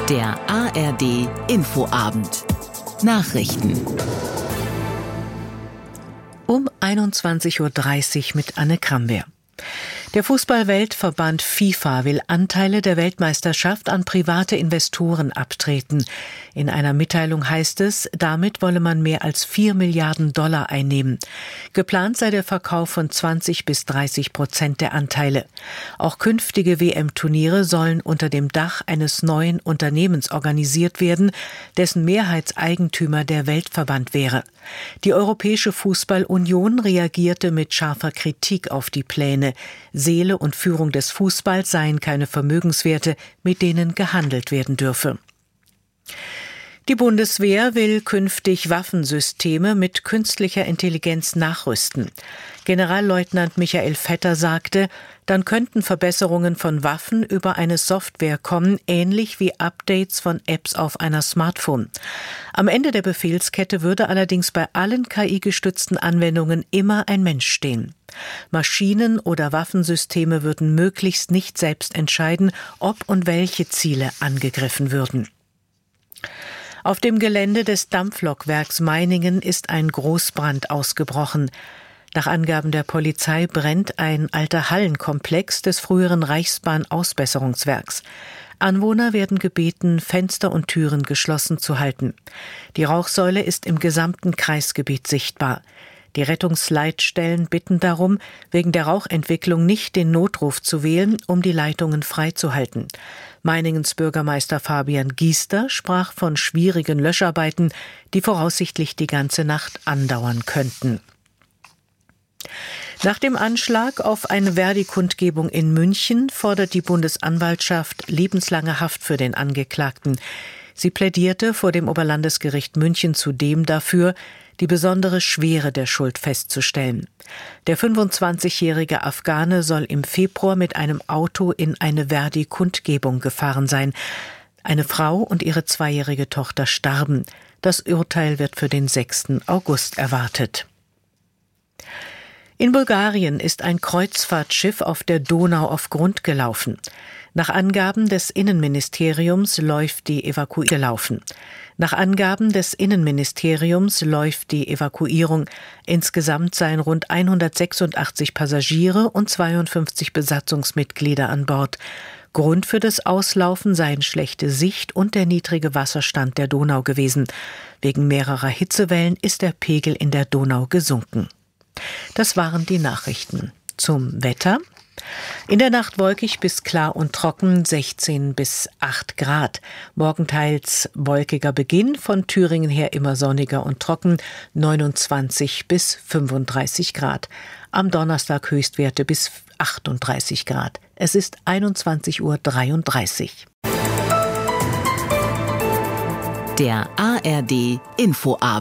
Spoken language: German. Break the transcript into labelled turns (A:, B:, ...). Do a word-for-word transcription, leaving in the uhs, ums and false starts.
A: Der A R D Infoabend. Nachrichten. Um einundzwanzig Uhr dreißig mit Anne Kramwehr. Der Fußball-Weltverband FIFA will Anteile der Weltmeisterschaft an private Investoren abtreten. In einer Mitteilung heißt es, damit wolle man mehr als vier Milliarden Dollar einnehmen. Geplant sei der Verkauf von zwanzig bis dreißig Prozent der Anteile. Auch künftige W M-Turniere sollen unter dem Dach eines neuen Unternehmens organisiert werden, dessen Mehrheitseigentümer der Weltverband wäre. Die Europäische Fußball-Union reagierte mit scharfer Kritik auf die Pläne. Seele und Führung des Fußballs seien keine Vermögenswerte, mit denen gehandelt werden dürfe. Die Bundeswehr will künftig Waffensysteme mit künstlicher Intelligenz nachrüsten. Generalleutnant Michael Vetter sagte, dann könnten Verbesserungen von Waffen über eine Software kommen, ähnlich wie Updates von Apps auf einer Smartphone. Am Ende der Befehlskette würde allerdings bei allen K I-gestützten Anwendungen immer ein Mensch stehen. Maschinen oder Waffensysteme würden möglichst nicht selbst entscheiden, ob und welche Ziele angegriffen würden. Auf dem Gelände des Dampflokwerks Meiningen ist ein Großbrand ausgebrochen. Nach Angaben der Polizei brennt ein alter Hallenkomplex des früheren Reichsbahn-Ausbesserungswerks. Anwohner werden gebeten, Fenster und Türen geschlossen zu halten. Die Rauchsäule ist im gesamten Kreisgebiet sichtbar. Die Rettungsleitstellen bitten darum, wegen der Rauchentwicklung nicht den Notruf zu wählen, um die Leitungen freizuhalten. Meiningens Bürgermeister Fabian Giester sprach von schwierigen Löscharbeiten, die voraussichtlich die ganze Nacht andauern könnten. Nach dem Anschlag auf eine Verdi-Kundgebung in München fordert die Bundesanwaltschaft lebenslange Haft für den Angeklagten. Sie plädierte vor dem Oberlandesgericht München zudem dafür, die besondere Schwere der Schuld festzustellen. Der fünfundzwanzigjährige Afghane soll im Februar mit einem Auto in eine Verdi-Kundgebung gefahren sein. Eine Frau und ihre zweijährige Tochter starben. Das Urteil wird für den sechsten August erwartet. In Bulgarien ist ein Kreuzfahrtschiff auf der Donau auf Grund gelaufen. Nach Angaben des Innenministeriums läuft die Evakuierung gelaufen. Nach Angaben des Innenministeriums läuft die Evakuierung. Insgesamt seien rund hundertsechsundachtzig Passagiere und zweiundfünfzig Besatzungsmitglieder an Bord. Grund für das Auslaufen seien schlechte Sicht und der niedrige Wasserstand der Donau gewesen. Wegen mehrerer Hitzewellen ist der Pegel in der Donau gesunken. Das waren die Nachrichten. Zum Wetter. In der Nacht wolkig bis klar und trocken, sechzehn bis acht Grad. Morgen teils wolkiger Beginn, von Thüringen her immer sonniger und trocken, neunundzwanzig bis fünfunddreißig Grad. Am Donnerstag Höchstwerte bis achtunddreißig Grad. Es ist einundzwanzig Uhr dreiunddreißig. Der A R D Infoabend.